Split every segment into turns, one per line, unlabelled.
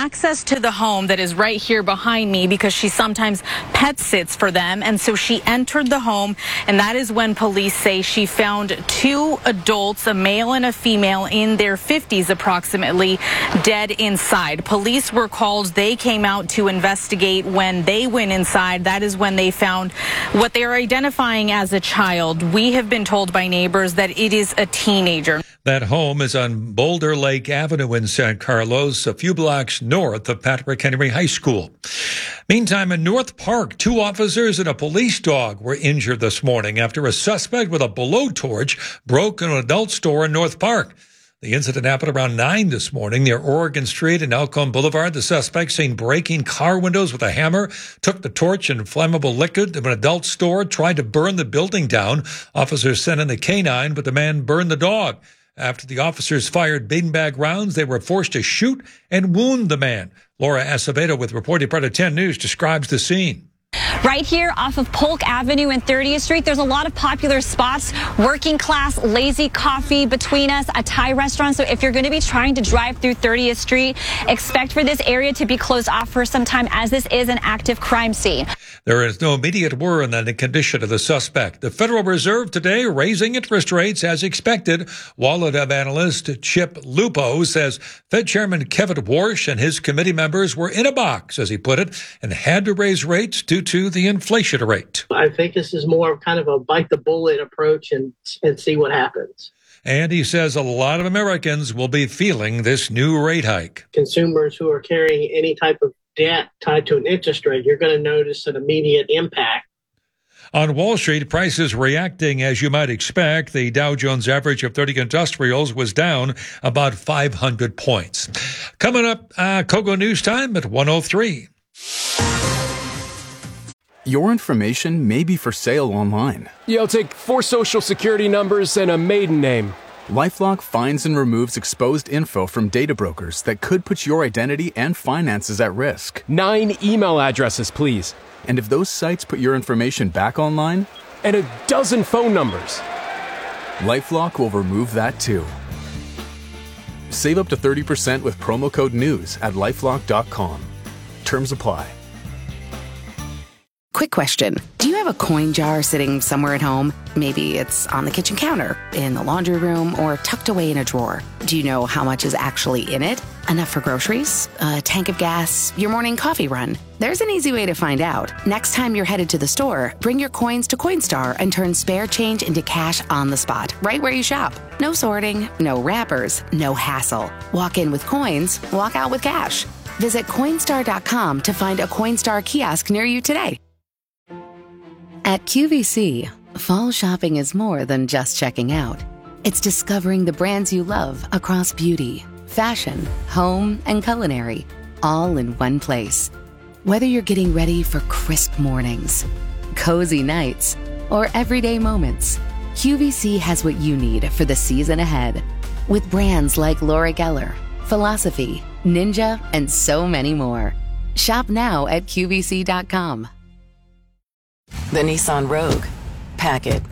access to the home that is right here behind me because she sometimes pet sits for them. And so she entered the home, and that is when police say she found two adults, a male and a female in their 50s approximately, dead inside. Police were called. They came out to investigate. When they went inside, that is when they found what they are identifying as a child. We have been told by neighbors that it is a teenager.
That home is on Boulder Lake Avenue in San Carlos, a few blocks north of Patrick Henry High School. Meantime, in North Park, 2 officers and a police dog were injured this morning after a suspect with a blowtorch broke an adult store in North Park. The incident happened around 9 this morning near Oregon Street and Elkhorn Boulevard. The suspect, seen breaking car windows with a hammer, took the torch and flammable liquid to an adult store, tried to burn the building down. Officers sent in the canine, but the man burned the dog. After the officers fired beanbag rounds, they were forced to shoot and wound the man. Laura Acevedo with Reporting Part of 10 News describes the scene.
Right here off of Polk Avenue and 30th Street, there's a lot of popular spots, working class, Lazy Coffee between us, a Thai restaurant. So if you're going to be trying to drive through 30th Street, expect for this area to be closed off for some time, as this is an active crime scene.
There is no immediate word on the condition of the suspect. The Federal Reserve today raising interest rates as expected. Wallet Hub analyst Chip Lupo says Fed Chairman Kevin Warsh and his committee members were in a box, as he put it, and had to raise rates due to the inflation rate.
I think this is more kind of a bite the bullet approach and see what happens.
And he says a lot of Americans will be feeling this new rate hike.
Consumers who are carrying any type of debt tied to an interest rate, you're going to notice an immediate impact.
On Wall Street, prices reacting as you might expect. The Dow Jones average of 30 industrials was down about 500 points. Coming up, Kogo News Time at 1:03.
Your information may be for sale online.
Yeah, I'll take 4 social security numbers and a maiden name.
LifeLock finds and removes exposed info from data brokers that could put your identity and finances at risk.
9 email addresses, please.
And if those sites put your information back online?
And a dozen phone numbers.
LifeLock will remove that too. Save up to 30% with promo code NEWS at LifeLock.com. Terms apply.
Quick question. Do you have a coin jar sitting somewhere at home? Maybe it's on the kitchen counter, in the laundry room, or tucked away in a drawer. Do you know how much is actually in it? Enough for groceries? A tank of gas? Your morning coffee run? There's an easy way to find out. Next time you're headed to the store, bring your coins to Coinstar and turn spare change into cash on the spot, right where you shop. No sorting, no wrappers, no hassle. Walk in with coins, walk out with cash. Visit Coinstar.com to find a Coinstar kiosk near you today. At QVC, fall shopping is more than just checking out. It's discovering the brands you love across beauty, fashion, home, and culinary, all in one place. Whether you're getting ready for crisp mornings, cozy nights, or everyday moments, QVC has what you need for the season ahead. With brands like Laura Geller, Philosophy, Ninja, and so many more. Shop now at QVC.com.
The Nissan Rogue. Pack it.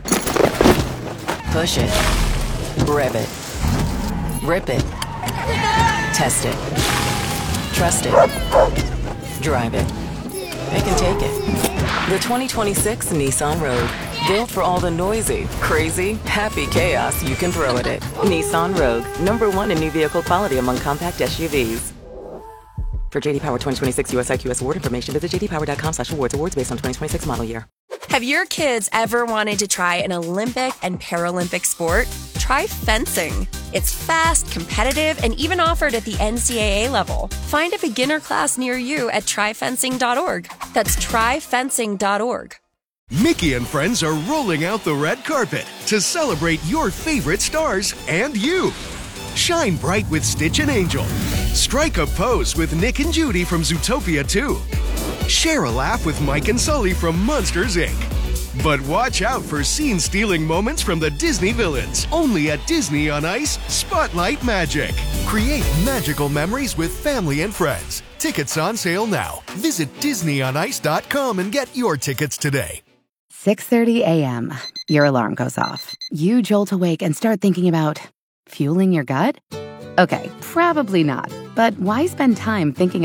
Push it. Rev it. Rip it. Test it. Trust it. Drive it. It can take it. The 2026 Nissan Rogue. Built for all the noisy, crazy, happy chaos you can throw at it. Nissan Rogue. #1 in new vehicle quality among compact SUVs. For JD Power 2026 US IQS award information, visit jdpower.com/awards. Awards based on 2026 model year.
Have your kids ever wanted to try an Olympic and Paralympic sport? Try fencing. It's fast, competitive, and even offered at the NCAA level. Find a beginner class near you at tryfencing.org. That's tryfencing.org.
Mickey and friends are rolling out the red carpet to celebrate your favorite stars and you. Shine bright with Stitch and Angel. Strike a pose with Nick and Judy from Zootopia 2. Share a laugh with Mike and Sully from Monsters, Inc. But watch out for scene-stealing moments from the Disney villains. Only at Disney on Ice Spotlight Magic. Create magical memories with family and friends. Tickets on sale now. Visit DisneyOnIce.com and get your tickets today.
6:30 a.m. Your alarm goes off. You jolt awake and start thinking about fueling your gut? Okay, probably not. But why spend time thinking